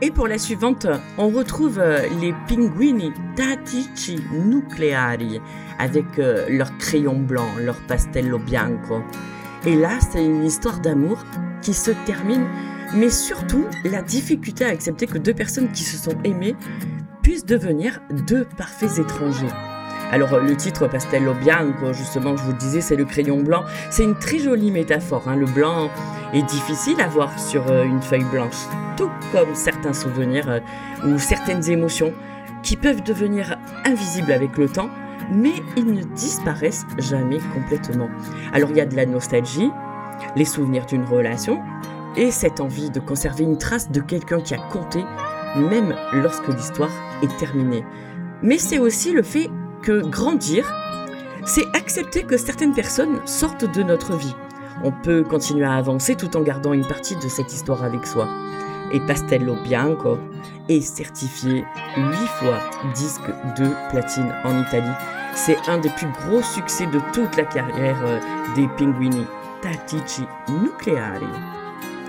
Et pour la suivante, on retrouve les Pinguini Tattici Nucleari avec leur crayon blanc, leur pastello bianco. Et là, c'est une histoire d'amour qui se termine, mais surtout la difficulté à accepter que deux personnes qui se sont aimées puissent devenir deux parfaits étrangers. Alors le titre Pastello Bianco, justement, je vous le disais, c'est le crayon blanc. C'est une très jolie métaphore, hein. Le blanc est difficile à voir sur une feuille blanche, tout comme certains souvenirs ou certaines émotions qui peuvent devenir invisibles avec le temps, mais ils ne disparaissent jamais complètement. Alors il y a de la nostalgie, les souvenirs d'une relation et cette envie de conserver une trace de quelqu'un qui a compté, même lorsque l'histoire est terminée. Mais c'est aussi le fait que grandir, c'est accepter que certaines personnes sortent de notre vie. On peut continuer à avancer tout en gardant une partie de cette histoire avec soi. Et Pastello Bianco est certifié 8 fois disque de platine en Italie. C'est un des plus gros succès de toute la carrière des Pinguini Tattici Nucleari.